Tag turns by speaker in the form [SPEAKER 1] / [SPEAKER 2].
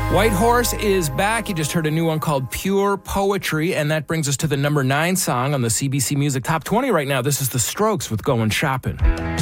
[SPEAKER 1] White Horse is back. You just heard a new one called Pure Poetry, and that brings us to the number 9 song on the CBC Music Top 20 right now. This is The Strokes with Going Shopping.